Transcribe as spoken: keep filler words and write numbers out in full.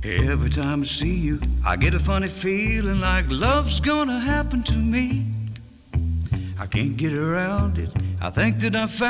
Every time I see you, I get a funny feeling like love's gonna happen to me. I can't get around it. I think that I found